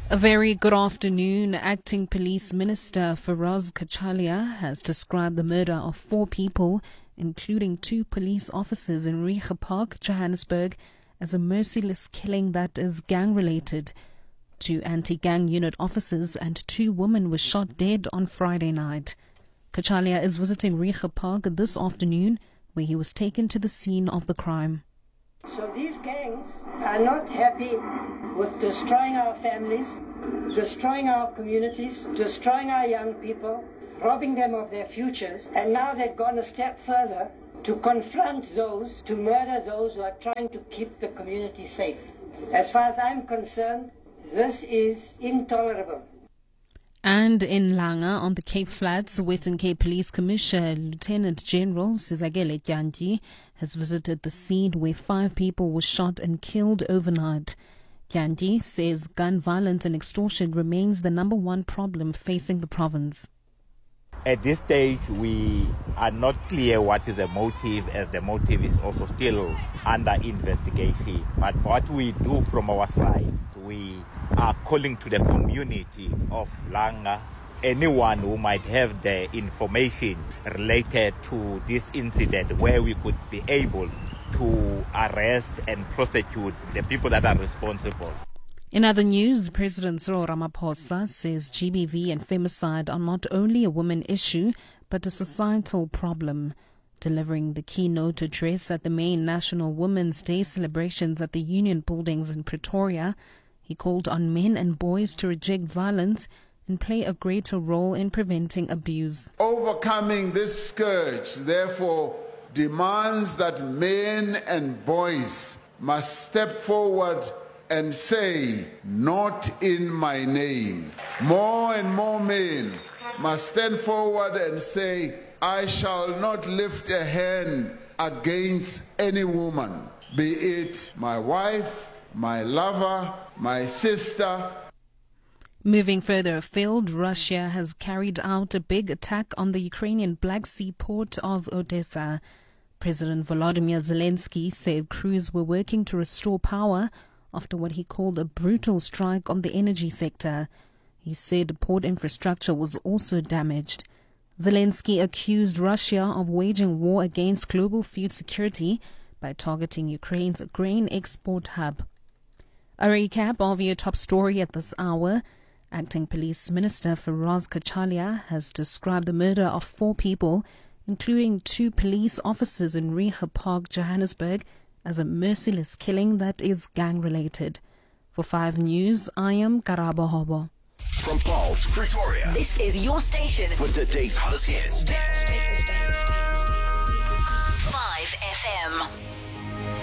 A very good afternoon. Acting Police Minister Feroz Kachalia has described the murder of 4 people, including 2 police officers in Reiger Park, Johannesburg, as a merciless killing that is gang-related. 2 anti-gang unit officers and 2 women were shot dead on Friday night. Kachalia is visiting Reiger Park this afternoon, where he was taken to the scene of the crime. So these gangs are not happy with destroying our families, destroying our communities, destroying our young people, robbing them of their futures, and now they've gone a step further to confront those, to murder those who are trying to keep the community safe. As far as I'm concerned, this is intolerable. And in Langa, on the Cape Flats, Western Cape Police Commissioner Lieutenant General Sizakele Tyanji has visited the scene where 5 people were shot and killed overnight. Tyanji says gun violence and extortion remains the #1 problem facing the province. At this stage, we are not clear what is the motive, as the motive is also still under investigation. But what we do from our side, we are calling to the community of Langa, anyone who might have the information related to this incident where we could be able to arrest and prosecute the people that are responsible. In other news, President Cyril Ramaphosa says GBV and femicide are not only a women issue, but a societal problem. Delivering the keynote address at the main National Women's Day celebrations at the Union Buildings in Pretoria, he called on men and boys to reject violence and play a greater role in preventing abuse. Overcoming this scourge, therefore, demands that men and boys must step forward and say, "Not in my name." More and more men must stand forward and say, "I shall not lift a hand against any woman, be it my wife, my lover, my sister." Moving further afield, Russia has carried out a big attack on the Ukrainian Black Sea port of Odessa. President Volodymyr Zelensky said crews were working to restore power after what he called a brutal strike on the energy sector. He said port infrastructure was also damaged. Zelensky accused Russia of waging war against global food security by targeting Ukraine's grain export hub. A recap of your top story at this hour. Acting Police Minister Feroz Kachalia has described the murder of 4 people, including 2 police officers in Reiger Park, Johannesburg, as a merciless killing that is gang-related. For 5 News, I am Karabo Hobo. From Paul to Pretoria, this is your station for today's hottest hits.